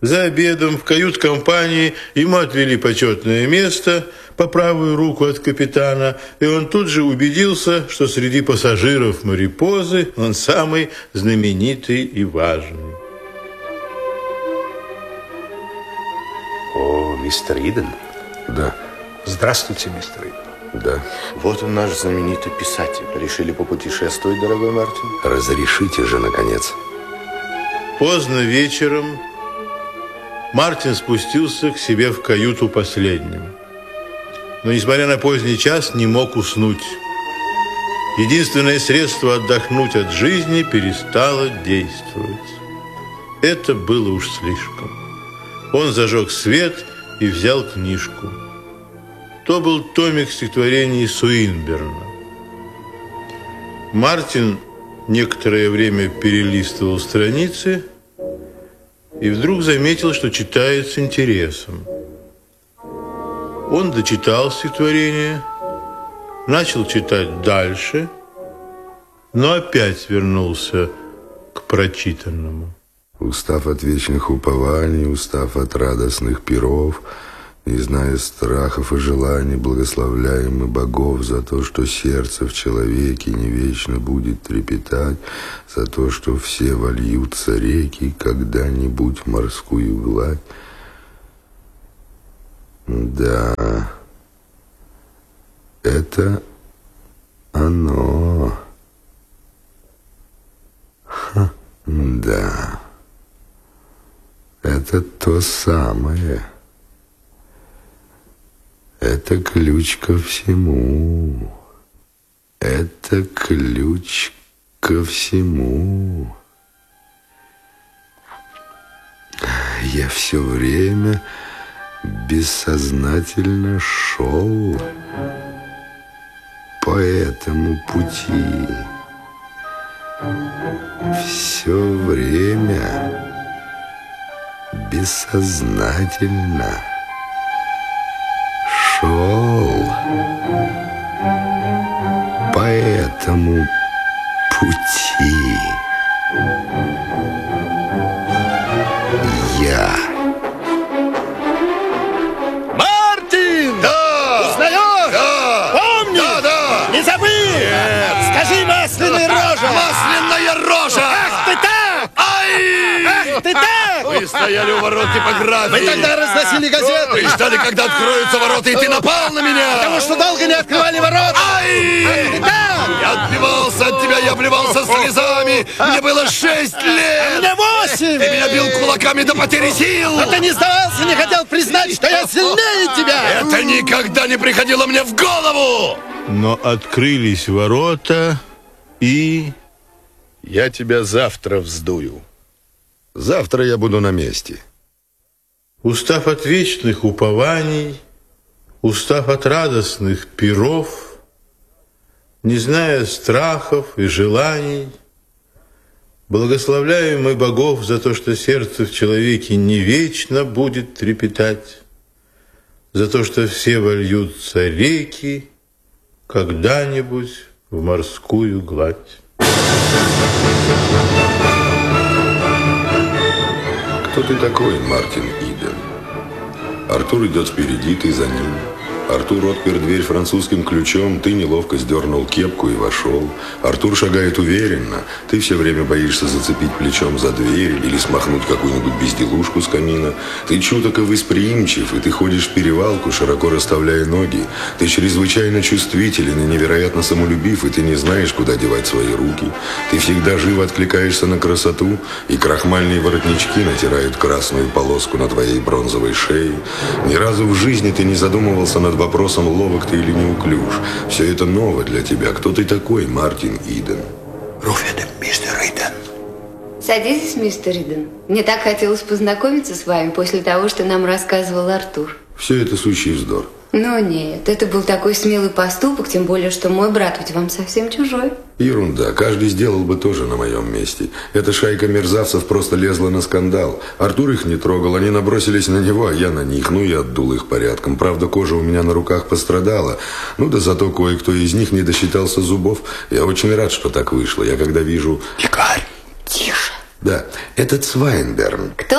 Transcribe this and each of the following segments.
За обедом в кают-компании ему отвели почетное место по правую руку от капитана, и он тут же убедился, что среди пассажиров Марипозы он самый знаменитый и важный. О, мистер Иден. Да. Здравствуйте, мистер Иден. Да. Вот он, наш знаменитый писатель. Решили попутешествовать, дорогой Мартин? Разрешите же, наконец. Поздно вечером Мартин спустился к себе в каюту последним. Но, несмотря на поздний час, не мог уснуть. Единственное средство отдохнуть от жизни перестало действовать. Это было уж слишком. Он зажег свет и взял книжку. То был томик стихотворений Суинберна. Мартин некоторое время перелистывал страницы и вдруг заметил, что читает с интересом. Он дочитал стихотворение, начал читать дальше, но опять вернулся к прочитанному. Устав от вечных упований, устав от радостных пиров, не зная страхов и желаний, благословляем мы богов за то, что сердце в человеке не вечно будет трепетать, за то, что все вольются реки когда-нибудь в морскую гладь. Да, это оно. Да, это то самое. Это ключ ко всему. Это ключ ко всему. Я все время бессознательно шел по этому пути. Все время бессознательно шел по этому пути. Я. Мартин! Да! Узнаешь? Да! Помнишь? Да, да! Не забыл? Нет! Скажи, масляная рожа! Масляная рожа! Ах ты так! Ай! Ах ты так! Вы стояли у ворот типографии. Мы тогда разносили газеты. И ждали, когда откроются ворота, и ты напал на меня. Потому что долго не открывали ворота. Ай! Ах ты так! Я отбивался от тебя, я обливался слезами. Мне было 6 лет. Мне 8! Ты меня бил кулаками до потери сил. Но ты не сдавался, не хотел признать, что я сильнее тебя. Это никогда не приходило мне в голову. Но открылись ворота, и... Я тебя завтра вздую. Завтра я буду на месте. Устав от вечных упований, устав от радостных пиров, не зная страхов и желаний, благословляем мы богов за то, что сердце в человеке не вечно будет трепетать, за то, что все вольются реки когда-нибудь в морскую гладь. Кто ты такой, Мартин Иден? Артур идет впереди, ты за ним. Артур отпер дверь французским ключом, ты неловко сдернул кепку и вошел. Артур шагает уверенно, ты все время боишься зацепить плечом за дверь или смахнуть какую-нибудь безделушку с камина. Ты чуток и восприимчив, и ты ходишь в перевалку, широко расставляя ноги. Ты чрезвычайно чувствителен и невероятно самолюбив, и ты не знаешь, куда девать свои руки. Ты всегда живо откликаешься на красоту, и крахмальные воротнички натирают красную полоску на твоей бронзовой шее. Ни разу в жизни ты не задумывался над вопросом, ловок ты или неуклюж. Все это ново для тебя. Кто ты такой, Мартин Иден? Руфеда, мистер Иден. Садитесь, мистер Иден. Мне так хотелось познакомиться с вами после того, что нам рассказывал Артур. Все это сущий вздор. Но нет, это был такой смелый поступок, тем более, что мой брат ведь вам совсем чужой. Ерунда, каждый сделал бы тоже на моем месте. Эта шайка мерзавцев просто лезла на скандал. Артур их не трогал, они набросились на него, а я на них. Ну, я отдул их порядком. Правда, кожа у меня на руках пострадала. Ну, да зато кое-кто из них не досчитался зубов. Я очень рад, что так вышло. Я когда вижу... Дикарь, тише. Да, этот Свайнберн. Кто?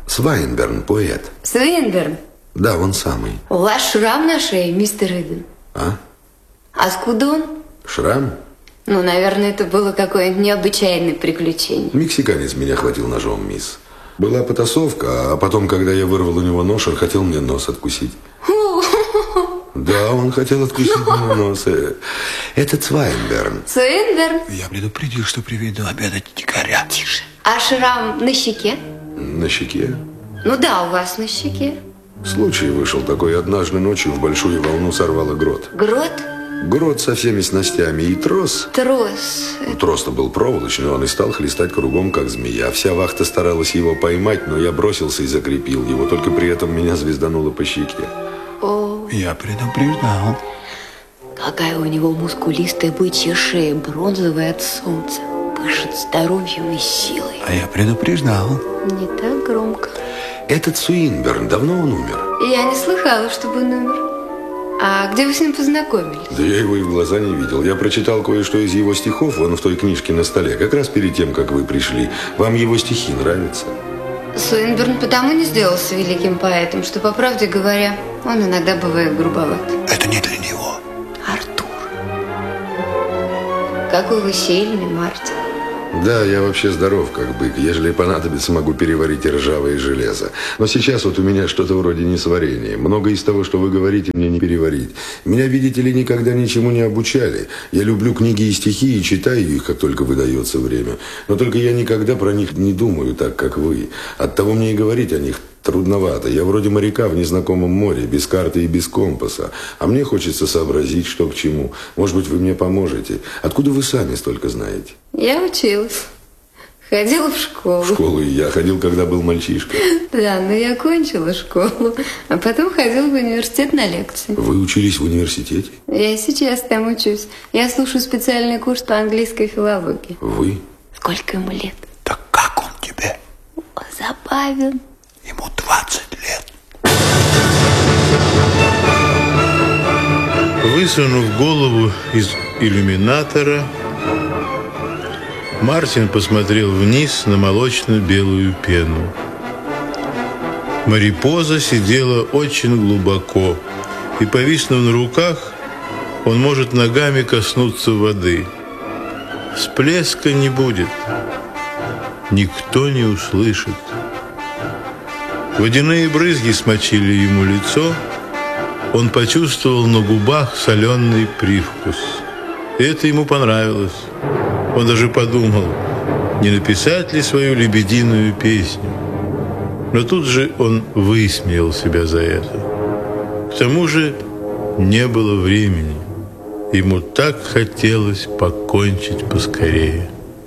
Свайнберн, поэт. Свинберн, Да, он самый. у вас шрам на шее, мистер Иден. А? А скуда он? Шрам? Ну, наверное, это было какое-нибудь необычайное приключение. Мексиканец меня хватил ножом, мисс. Была потасовка, а потом, когда я вырвал у него нож, он хотел мне нос откусить. Да, он хотел откусить мне нос. Это Свайнберн. Свинберн, Я предупредил, что приведу обедать дикаря. тише. А шрам на щеке? На щеке. Ну да, у вас на щеке. Случай вышел такой. Однажды ночью в большую волну сорвало грот. Грот? Грот со всеми снастями и трос. Трос. Трос-то был проволочный, он и стал хлестать кругом, как змея. Вся вахта старалась его поймать, но я бросился и закрепил его. Только при этом меня звездануло по щеке. О, Я предупреждал. какая у него мускулистая бычья шея, бронзовая от солнца. Пышет здоровьем и силой. А я предупреждал. Не так громко. Этот Свинберн, давно он умер? Я не слыхала, чтобы он умер. А где вы с ним познакомились? Да я его и в глаза не видел. Я прочитал кое-что из его стихов, вон в той книжке на столе, как раз перед тем, как вы пришли. Вам его стихи нравятся? Свинберн потому не сделался великим поэтом, что, по правде говоря, он иногда бывает грубоват. Это не для него. Артур. Какой вы сильный, Мартин. Да, я вообще здоров, как бык. Ежели понадобится, могу переварить и ржавое железо. Но сейчас вот у меня что-то вроде несварения. Много из того, что вы говорите, мне не переварить. Меня, видите ли, никогда ничему не обучали. Я люблю книги и стихи и читаю их, как только выдается время. Но только я никогда про них не думаю так, как вы. Оттого мне и говорить о них трудновато. Я вроде моряка в незнакомом море, без карты и без компаса. А мне хочется сообразить, что к чему. Может быть, вы мне поможете. Откуда вы сами столько знаете? Я училась. Ходила в школу. В школу и я ходил, когда был мальчишкой. Да, но я кончила школу. А потом ходила в университет на лекции. Вы учились в университете? Я и сейчас там учусь. Я слушаю специальный курс по английской филологии. Вы? Сколько ему лет? Так как он тебе? О, забавен. Ему 20 лет. Высунув голову из иллюминатора, Мартин посмотрел вниз на молочно-белую пену. Марипоза сидела очень глубоко, и, повиснув на руках, он может ногами коснуться воды. Всплеска не будет. Никто не услышит. Водяные брызги смочили ему лицо. Он почувствовал на губах соленый привкус. И это ему понравилось. Он даже подумал, не написать ли свою лебединую песню. Но тут же он высмеял себя за это. К тому же не было времени. Ему так хотелось покончить поскорее.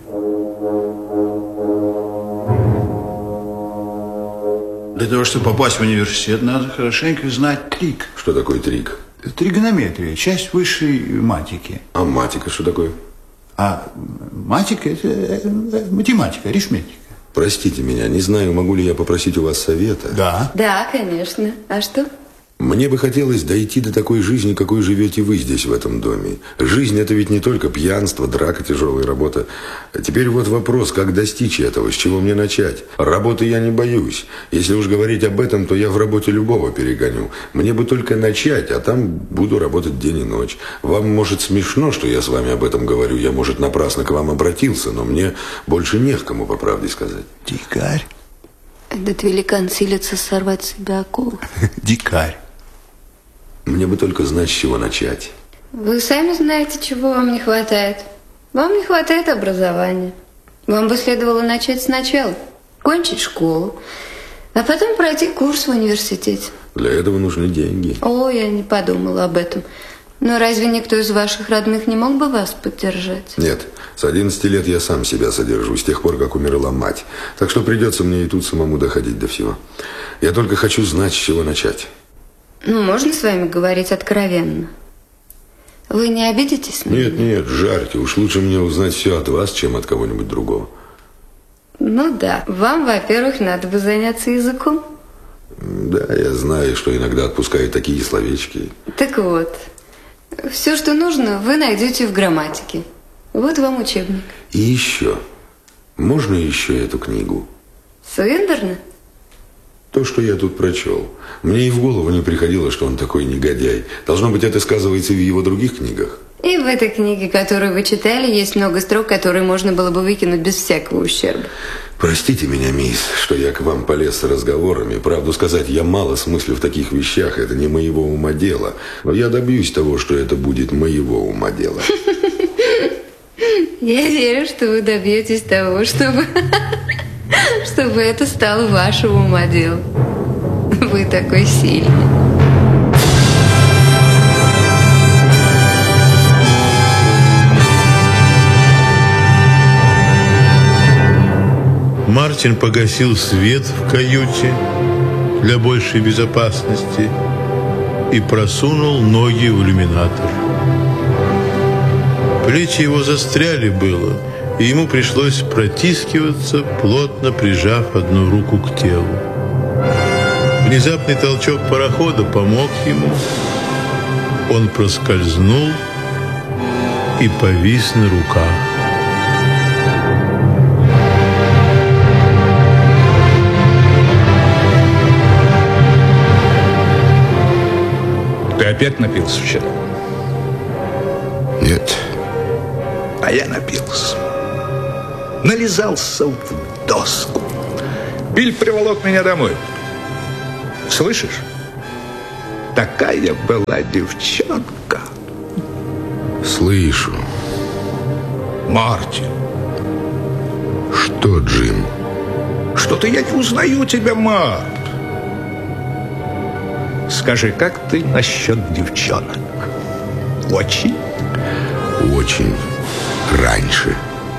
Для того, чтобы попасть в университет, надо хорошенько знать трик. Что такое трик? Тригонометрия, часть высшей матики. А матика что такое? А матика – это математика, арифметика. Простите меня, не знаю, могу ли я попросить у вас совета. Да. Да, конечно. А что? Мне бы хотелось дойти до такой жизни, какой живете вы здесь, в этом доме. Жизнь – это ведь не только пьянство, драка, тяжелая работа. А теперь вот вопрос, как достичь этого, с чего мне начать? Работы я не боюсь. Если уж говорить об этом, то я в работе любого перегоню. Мне бы только начать, а там буду работать день и ночь. Вам, может, смешно, что я с вами об этом говорю. Я, может, напрасно к вам обратился, но мне больше не к кому, по правде сказать. Дикарь. Этот великан силится сорвать с себя оковы. Дикарь. Мне бы только знать, с чего начать. Вы сами знаете, чего вам не хватает. Вам не хватает образования. Вам бы следовало начать сначала. Кончить школу. А потом пройти курс в университете. Для этого нужны деньги. О, я не подумала об этом. Но разве никто из ваших родных не мог бы вас поддержать? Нет, с 11 лет я сам себя содержу, с тех пор, как умерла мать. Так что придется мне и тут самому доходить до всего. Я только хочу знать, с чего начать. Ну, можно с вами говорить откровенно? Вы не обидитесь на меня? Нет, жарьте. Уж лучше мне узнать все от вас, чем от кого-нибудь другого. Ну да. Вам, во-первых, надо бы заняться языком. Да, я знаю, что иногда отпускают такие словечки. Так вот, все, что нужно, вы найдете в грамматике. Вот вам учебник. И еще. Можно еще эту книгу? Свинберна? То, что я тут прочел. Мне и в голову не приходило, что он такой негодяй. Должно быть, это сказывается и в его других книгах. И в этой книге, которую вы читали, есть много строк, которые можно было бы выкинуть без всякого ущерба. Простите меня, мисс, что я к вам полез с разговорами. Правду сказать, я мало смыслю в таких вещах. Это не моего ума дело. Но я добьюсь того, что это будет моего ума дело. Я верю, что вы добьетесь того, чтобы это стало вашим ума делом. Вы такой сильный. Мартин погасил свет в каюте для большей безопасности и просунул ноги в иллюминатор. Плечи его застряли было, и ему пришлось протискиваться, плотно прижав одну руку к телу. Внезапный толчок парохода помог ему. Он проскользнул и повис на руках. Ты опять напился вчера? Нет. А я напился. Нализался в доску. Биль приволок меня домой. Слышишь? Такая была девчонка. Слышу. Мартин. Что, Джим? Что-то я не узнаю тебя, Март. Скажи, как ты насчет девчонок? Очень? Очень. Раньше.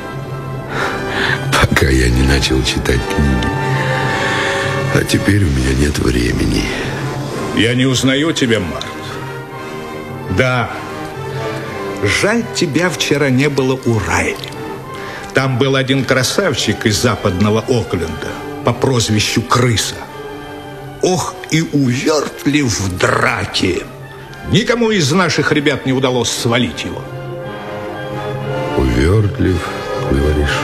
Пока я не начал читать книги. А теперь у меня нет времени. Я не узнаю тебя, Март. Да. Жаль, тебя вчера не было у Райли. Там был один красавчик из западного Окленда по прозвищу Крыса. Ох, и увертлив в драке. Никому из наших ребят не удалось свалить его. Увертлив, говоришь?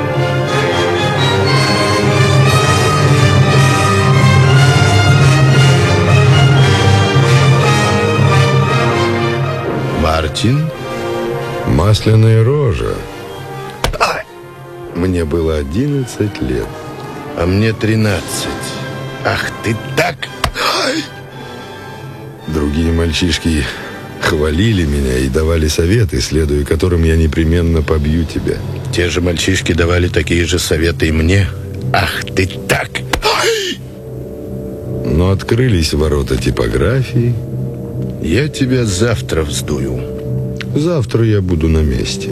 Мартин? Масляная рожа. Мне было 11 лет. А мне 13. Ах ты так! Другие мальчишки хвалили меня и давали советы, следуя которым я непременно побью тебя. Те же мальчишки давали такие же советы и мне. Ах ты так! Но открылись ворота типографии. Я тебя завтра вздую. Завтра я буду на месте.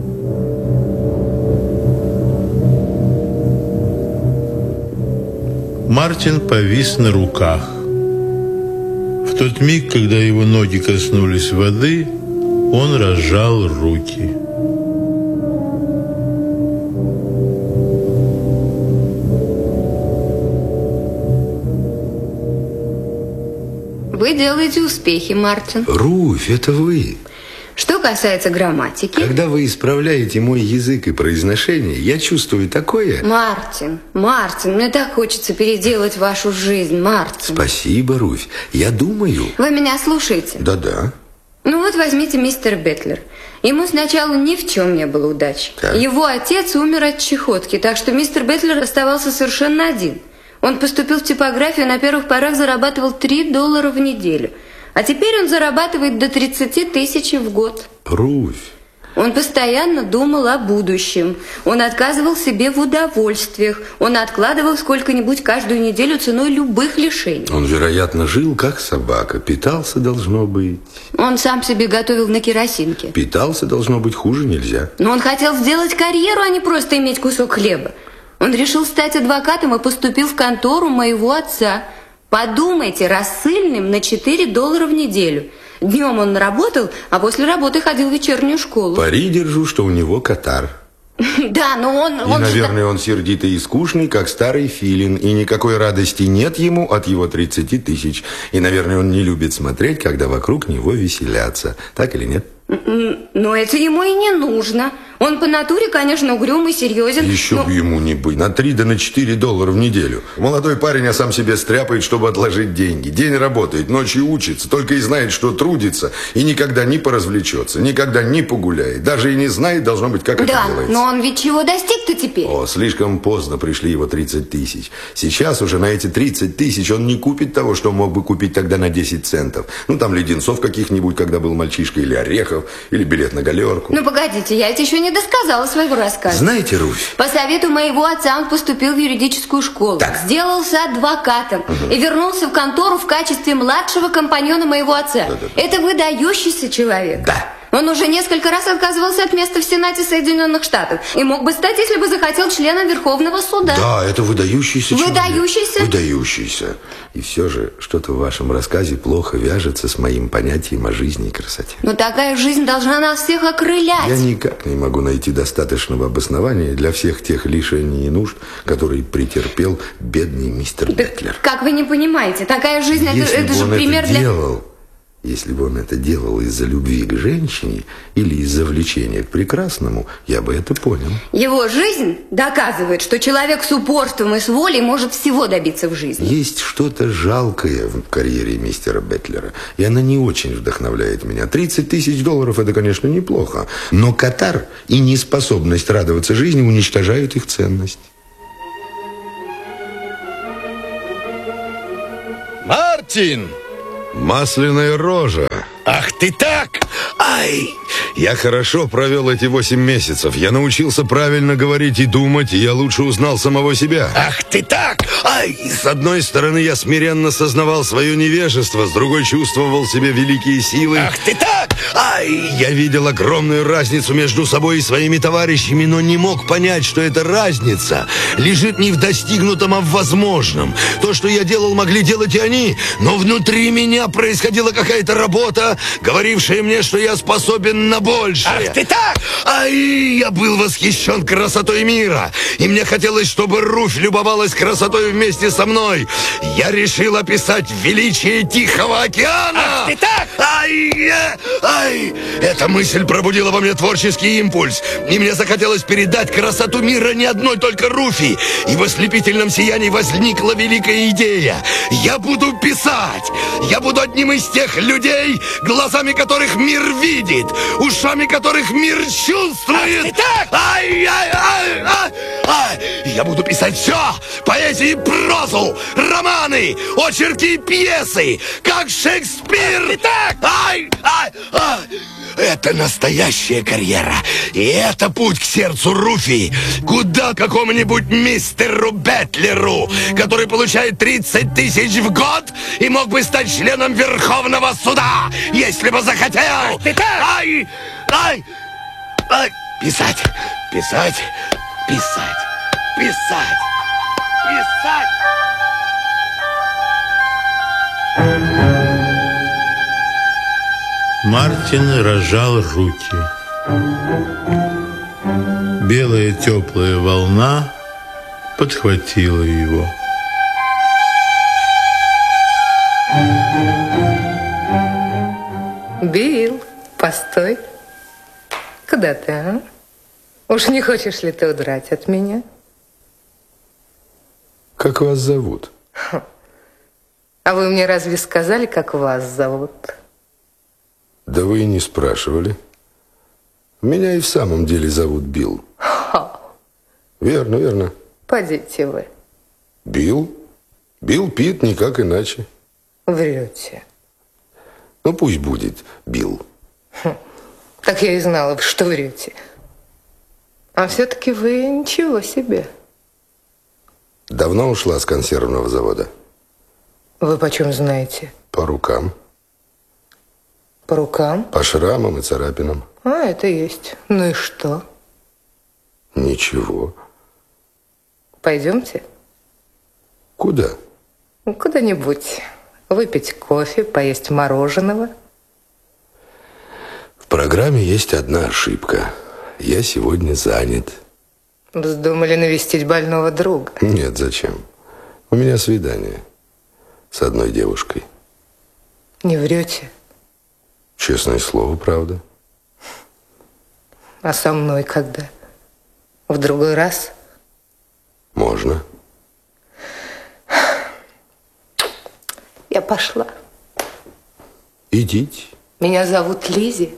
Мартин повис на руках. В тот миг, когда его ноги коснулись воды, он разжал руки. Вы делаете успехи, Мартин. Руфь, это вы. Что касается грамматики... Когда вы исправляете мой язык и произношение, я чувствую такое... Мартин, мне так хочется переделать вашу жизнь, Мартин. Спасибо, Руфь. Я думаю... Вы меня слушаете? Да-да. Ну вот возьмите мистер Бетлер. Ему сначала ни в чем не было удачи. Так. Его отец умер от чехотки, так что мистер Бетлер оставался совершенно один. Он поступил в типографию, на первых порах зарабатывал $3 в неделю. А теперь он зарабатывает до 30 тысяч в год. Руфь. Он постоянно думал о будущем. Он отказывал себе в удовольствиях. Он откладывал сколько-нибудь каждую неделю ценой любых лишений. Он, вероятно, жил как собака. Питался, должно быть. Он сам себе готовил на керосинке. Питался, должно быть, хуже нельзя. Но он хотел сделать карьеру, а не просто иметь кусок хлеба. Он решил стать адвокатом и поступил в контору моего отца. Подумайте, рассыльным на $4 в неделю. Днем он работал, а после работы ходил в вечернюю школу. Пари держу, что у него катар. Да, но он... И, наверное, он сердитый и скучный, как старый филин. И никакой радости нет ему от его 30 тысяч. И, наверное, он не любит смотреть, когда вокруг него веселятся. Так или нет? Но это ему и не нужно. Он по натуре, конечно, угрюмый, серьезен. Еще бы ему не быть. На 3 да на 4 доллара в неделю. Молодой парень, а сам себе стряпает, чтобы отложить деньги. День работает, ночью учится, только и знает, что трудится. И никогда не поразвлечется, никогда не погуляет. Даже и не знает, должно быть, как это делается. Но он ведь чего достиг-то теперь? О, слишком поздно пришли его 30 тысяч. Сейчас уже на эти 30 тысяч он не купит того, что мог бы купить тогда на 10 центов. Ну, там леденцов каких-нибудь, когда был мальчишка, или орехов, или билет на галерку. Ну, погодите, я ведь еще не досказала своего рассказа. Знаете, Руфь? По совету моего отца он поступил в юридическую школу, Так. сделался адвокатом и вернулся в контору в качестве младшего компаньона моего отца. Это выдающийся человек. Да. Он уже несколько раз отказывался от места в Сенате Соединенных Штатов и мог бы стать, если бы захотел, членом Верховного суда. Да, это выдающийся человек. Выдающийся? Выдающийся. И все же что-то в вашем рассказе плохо вяжется с моим понятием о жизни и красоте. Но такая жизнь должна нас всех окрылять. Я никак не могу найти достаточного обоснования для всех тех лишений и нужд, которые претерпел бедный мистер Бетлер. Как вы не понимаете, такая жизнь, это же пример для... Если бы он это делал из-за любви к женщине или из-за влечения к прекрасному, я бы это понял. Его жизнь доказывает, что человек с упорством и с волей может всего добиться в жизни. Есть что-то жалкое в карьере мистера Бетлера, и она не очень вдохновляет меня. 30 тысяч долларов – это, конечно, неплохо, но катар и неспособность радоваться жизни уничтожают их ценность. Мартин! Масляная рожа. Ах ты так! Ай! Я хорошо провел эти 8 месяцев. Я научился правильно говорить и думать, и я лучше узнал самого себя. Ах ты так! Ай! С одной стороны, я смиренно сознавал свое невежество, с другой чувствовал в себе великие силы. Ах ты так! Ай! Я видел огромную разницу между собой и своими товарищами, но не мог понять, что эта разница лежит не в достигнутом, а в возможном. То, что я делал, могли делать и они, но внутри меня происходила какая-то работа, говорившая мне, что я способен на большее. Ах ты так! Ай, я был восхищен красотой мира, и мне хотелось, чтобы Руфь любовалась красотой вместе со мной. Я решил описать величие Тихого океана. Ах ты так! Ай! Эта мысль пробудила во мне творческий импульс, и мне захотелось передать красоту мира не одной только Руфи, и в ослепительном сиянии возникла великая идея. Я буду писать! Я буду одним из тех людей, глазами которых мир видит, ушами которых мир чувствует. Ах ты так! Я буду писать все: поэзию, прозу, романы, очерки и пьесы, как Шекспир. Ах ты так! Это настоящая карьера, и это путь к сердцу Руфи, куда какому-нибудь мистеру Бетлеру, который получает 30 тысяч в год и мог бы стать членом Верховного суда, если бы захотел. Ах ты так! Писать, писать, писать, писать, писать. Мартин разжал руки. Белая теплая волна подхватила его. Билл, постой. Куда ты, а? Уж не хочешь ли ты удрать от меня? Как вас зовут? А вы мне разве сказали, как вас зовут? Да вы и не спрашивали. Меня и в самом деле зовут Билл. Верно, верно. Подите вы. Билл? Билл Питт, никак иначе. Врете. Ну, пусть будет Билл. Так я и знала, что врете. А все-таки вы ничего себе. Давно ушла с консервного завода? Вы почем знаете? По рукам. По рукам? По шрамам и царапинам. А, это есть. Ну и что? Ничего. Пойдемте? Куда? Куда-нибудь. Выпить кофе, поесть мороженого. В программе есть одна ошибка. Я сегодня занят. Вздумали навестить больного друга? Нет, зачем? У меня свидание с одной девушкой. Не врете? Честное слово, правда. А со мной когда? В другой раз? Можно. Я пошла. Идите. Меня зовут Лизи.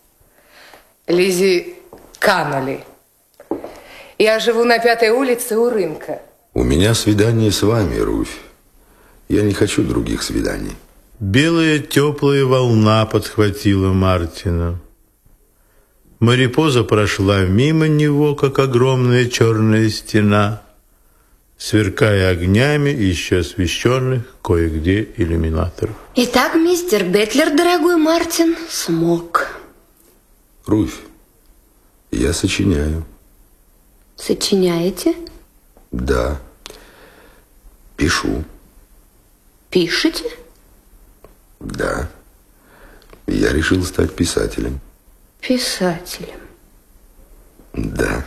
Лизи Каноли. Я живу на 5-й улице у рынка. У меня свидание с вами, Руфь. Я не хочу других свиданий. Белая теплая волна подхватила Мартина. Марипоза прошла мимо него, как огромная черная стена, сверкая огнями еще освещенных кое-где иллюминаторов. Итак, мистер Бетлер, дорогой Мартин, смог. Руфь, я сочиняю. Сочиняете? Да. Пишу. Пишете? Да. Я решил стать писателем. Писателем. Да.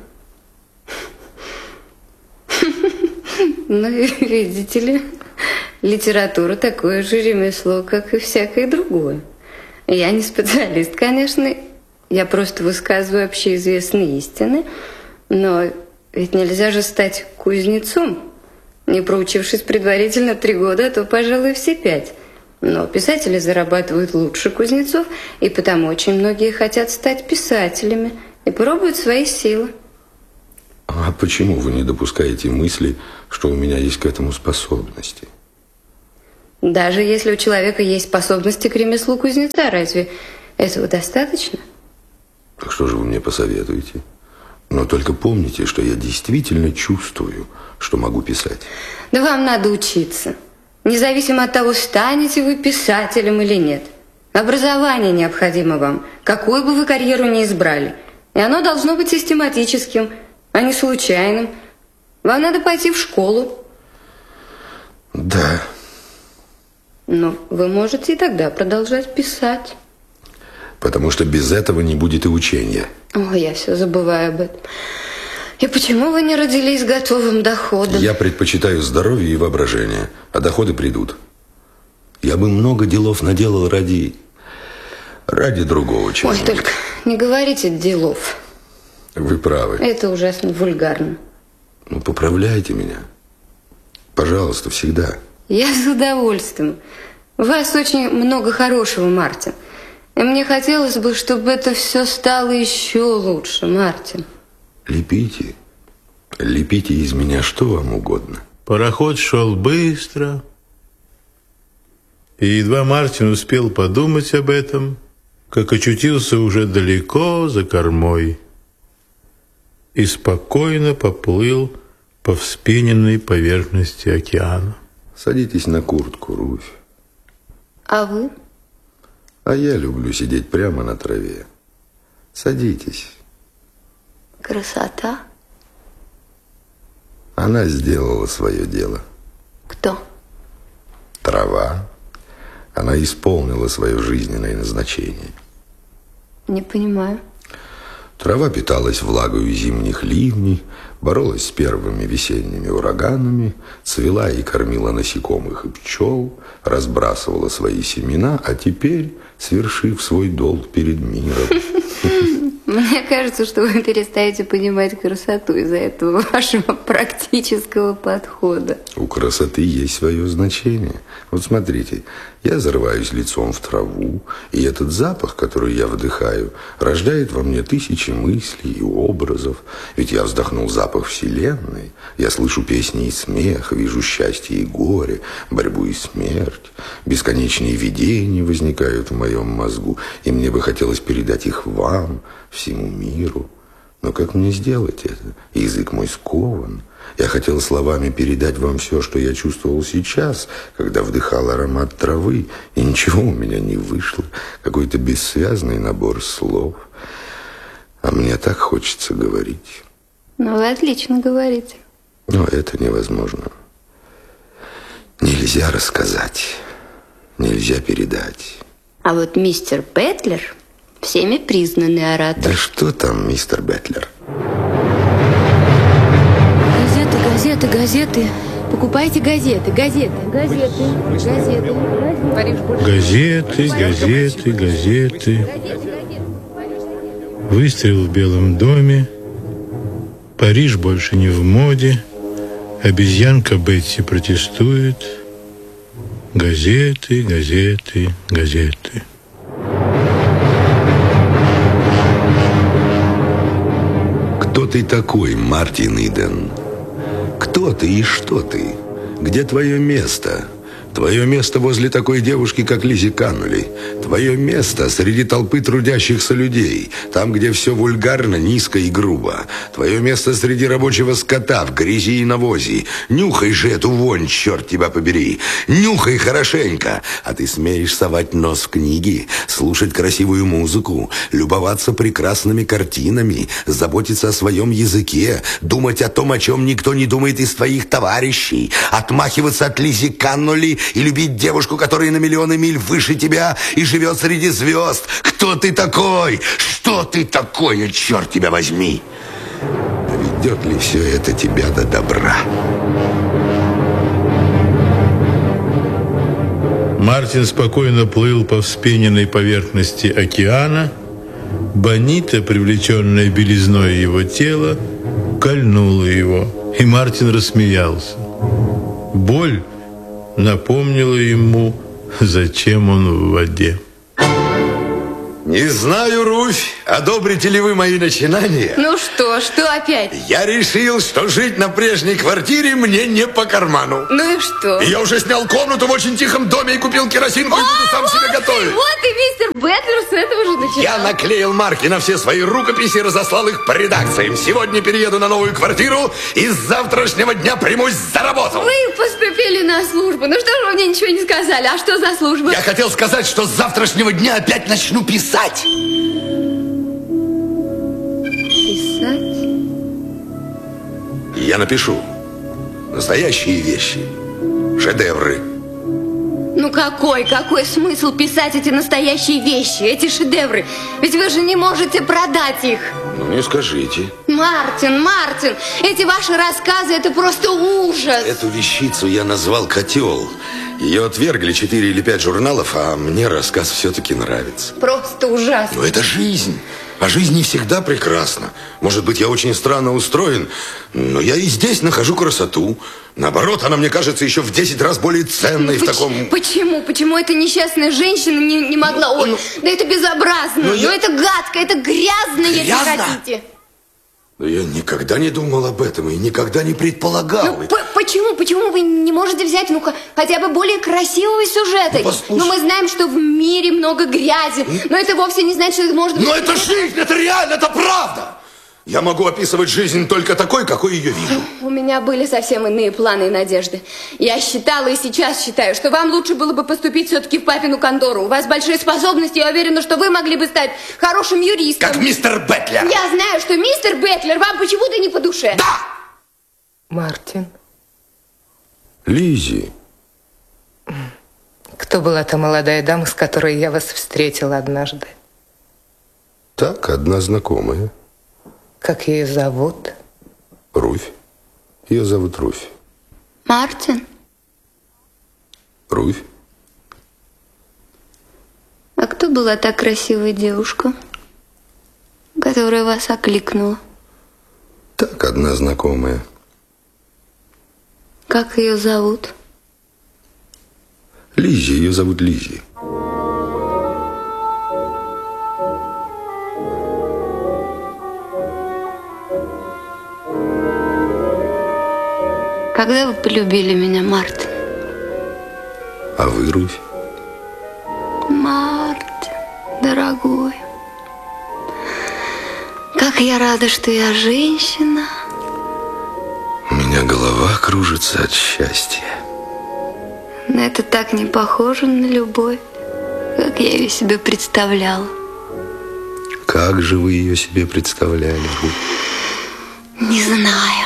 Ну, видите ли, литература такое же ремесло, как и всякое другое. Я не специалист, конечно, я просто высказываю общеизвестные истины, но ведь нельзя же стать кузнецом, не проучившись предварительно 3 года, а то, пожалуй, все 5. Но писатели зарабатывают лучше кузнецов, и потому очень многие хотят стать писателями и пробуют свои силы. А почему вы не допускаете мысли, что у меня есть к этому способности? Даже если у человека есть способности к ремеслу кузнеца, разве этого достаточно? Так что же вы мне посоветуете? Но только помните, что я действительно чувствую, что могу писать. Да вам надо учиться. Независимо от того, станете вы писателем или нет. Образование необходимо вам, какую бы вы карьеру ни избрали. И оно должно быть систематическим, а не случайным. Вам надо пойти в школу. Да. Но вы можете и тогда продолжать писать. Потому что без этого не будет и учения. Ой, я все забываю об этом. И почему вы не родились с готовым доходом? Я предпочитаю здоровье и воображение, а доходы придут. Я бы много делов наделал ради другого человека. Ой, только не говорите делов. Вы правы. Это ужасно вульгарно. Ну, поправляйте меня. Пожалуйста, всегда. Я с удовольствием. У вас очень много хорошего, Мартин. И мне хотелось бы, чтобы это все стало еще лучше, Мартин. Лепите. Лепите из меня что вам угодно. Пароход шел быстро, и едва Мартин успел подумать об этом, как очутился уже далеко за кормой и спокойно поплыл по вспененной поверхности океана. Садитесь на куртку, Руфь. А вы? А я люблю сидеть прямо на траве. Садитесь. Красота. Она сделала свое дело. Кто? Трава. Она исполнила свое жизненное назначение. Не понимаю. Трава питалась влагою зимних ливней, боролась с первыми весенними ураганами, цвела и кормила насекомых и пчел, разбрасывала свои семена, а теперь, свершив свой долг перед миром... Мне кажется, что вы перестаете понимать красоту из-за этого вашего практического подхода. У красоты есть свое значение. Вот смотрите, я зарываюсь лицом в траву, и этот запах, который я вдыхаю, рождает во мне тысячи мыслей и образов. Ведь я вздохнул запах Вселенной, я слышу песни и смех, вижу счастье и горе, борьбу и смерть. Бесконечные видения возникают в моем мозгу, и мне бы хотелось передать их вам, всему миру. Но как мне сделать это? Язык мой скован. Я хотел словами передать вам все, что я чувствовал сейчас, когда вдыхал аромат травы, и ничего у меня не вышло. Какой-то бессвязный набор слов. А мне так хочется говорить. Ну, вы отлично говорите. Но это невозможно. Нельзя рассказать. Нельзя передать. А вот мистер Бетлер всеми признанный оратор. Да что там, мистер Бетлер? Газеты. Покупайте газеты. Газеты. Выстрел в Белом доме. Париж больше не в моде. Обезьянка Бетси протестует. Газеты, газеты, газеты. Кто ты такой, Мартин Иден? Кто ты и что ты? Где твое место? Твое место возле такой девушки, как Лиззи Каннули. Твое место среди толпы трудящихся людей. Там, где все вульгарно, низко и грубо. Твое место среди рабочего скота в грязи и навозе. Нюхай же эту вонь, черт тебя побери. Нюхай хорошенько. А ты смеешь совать нос в книги, слушать красивую музыку, любоваться прекрасными картинами, заботиться о своем языке, думать о том, о чем никто не думает из твоих товарищей, отмахиваться от Лиззи Каннули и любить девушку, которая на миллионы миль выше тебя и живет среди звезд. Кто ты такой? Что ты такое, черт тебя возьми? Доведет ли все это тебя до добра? Мартин спокойно плыл по вспененной поверхности океана. Бонита, привлеченная белизной его тела, кольнула его, и Мартин рассмеялся. Боль напомнила ему, зачем он в воде. Не знаю, Руфь, одобрите ли вы мои начинания? Ну что опять? Я решил, что жить на прежней квартире мне не по карману. Ну и что? И я уже снял комнату в очень тихом доме и купил керосинку и буду сам себе готовить. Вот и мистер Бэтлер с этого же начинал. Я наклеил марки на все свои рукописи и разослал их по редакциям. Сегодня перееду на новую квартиру и с завтрашнего дня примусь за работу. Вы поступили на службу. Ну что же вы мне ничего не сказали? А что за служба? Я хотел сказать, что с завтрашнего дня опять начну писать. Писать? Я напишу настоящие вещи, шедевры. Ну какой смысл писать эти настоящие вещи, эти шедевры? Ведь вы же не можете продать их. Ну не скажите. Мартин, эти ваши рассказы, это просто ужас. Эту вещицу я назвал «Котел». Ее отвергли 4 или 5 журналов, а мне рассказ все-таки нравится. Просто ужасно. Но это жизнь. А жизнь не всегда прекрасна. Может быть, я очень странно устроен, но я и здесь нахожу красоту. Наоборот, она мне кажется еще в 10 раз более ценной в таком... Почему эта несчастная женщина не могла... Ой, да это безобразно, это гадко, это грязно, если хотите. Но я никогда не думал об этом и никогда не предполагал. Почему вы не можете взять, хотя бы более красивого сюжета? Ну, мы знаем, что в мире много грязи, но это вовсе не значит, что это может быть... Но это жизнь, это реально, это правда! Я могу описывать жизнь только такой, какой ее вижу. У меня были совсем иные планы и надежды. Я считала и сейчас считаю, что вам лучше было бы поступить все-таки в папину контору. У вас большие способности, я уверена, что вы могли бы стать хорошим юристом. Как мистер Бэтлер. Я знаю, что мистер Бэтлер вам почему-то не по душе. Да! Мартин. Лиззи. Кто была та молодая дама, с которой я вас встретила однажды? Так, одна знакомая. Как ее зовут? Руфь. Ее зовут Руфь. Мартин? Руфь. А кто была та красивая девушка, которая вас окликнула? Так, одна знакомая. Как ее зовут? Лиззи, ее зовут Лиззи. Когда вы полюбили меня, Мартин? А вы, Руфь? Мартин, дорогой, как я рада, что я женщина. У меня голова кружится от счастья. Но это так не похоже на любовь, как я ее себе представляла. Как же вы ее себе представляли, Руфь? Не знаю.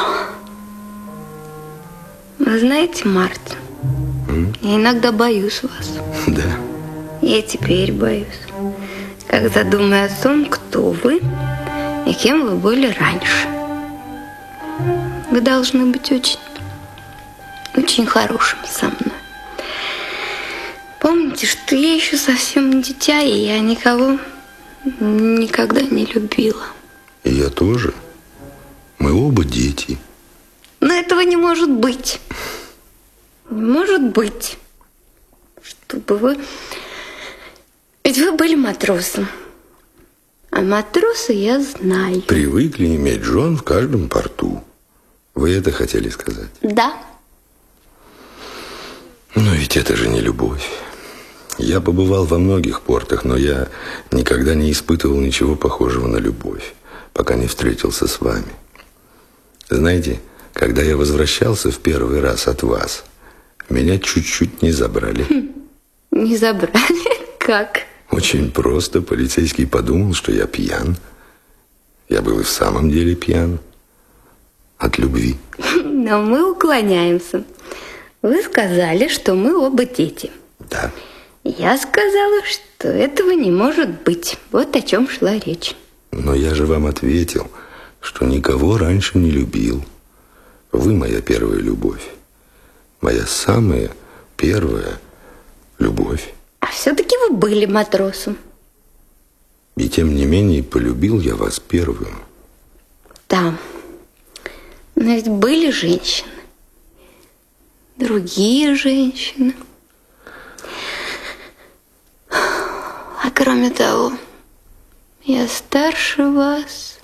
Вы знаете, Мартин, я иногда боюсь вас. Да. Я теперь боюсь, когда думаю о том, кто вы и кем вы были раньше. Вы должны быть очень хорошим со мной. Помните, что я еще совсем дитя, и я никого никогда не любила. И я тоже. Мы оба дети. Но этого не может быть. Не может быть. Чтобы вы... Ведь вы были матросом. А матросы я знаю. Привыкли иметь жен в каждом порту. Вы это хотели сказать? Да. Но ведь это же не любовь. Я побывал во многих портах, но я никогда не испытывал ничего похожего на любовь, пока не встретился с вами. Знаете, когда я возвращался в первый раз от вас, меня чуть-чуть не забрали. Не забрали? Как? Очень просто. Полицейский подумал, что я пьян. Я был и в самом деле пьян. От любви. Но мы уклоняемся. Вы сказали, что мы оба дети. Да. Я сказала, что этого не может быть. Вот о чем шла речь. Но я же вам ответил, что никого раньше не любил. Вы моя первая любовь. Моя самая первая любовь. А все-таки вы были матросом. И тем не менее полюбил я вас первым. Да. Но ведь были женщины. Другие женщины. А кроме того, я старше вас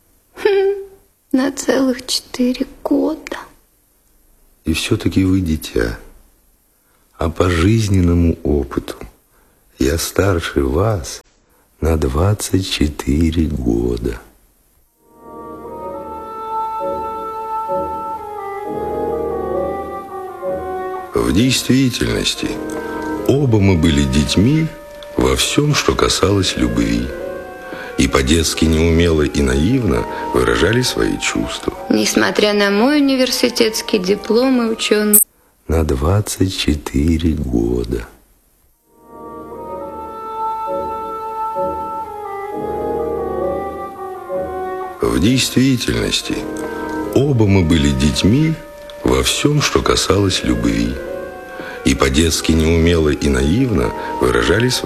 на целых 4 года. И все-таки вы дитя. А по жизненному опыту я старше вас на 24 года. В действительности, оба мы были детьми во всем, что касалось любви. И по-детски неумело и наивно выражали свои чувства. Несмотря на мой университетский диплом и ученый. На 24 года. В действительности, оба мы были детьми во всем, что касалось любви. И по-детски неумело и наивно выражали свои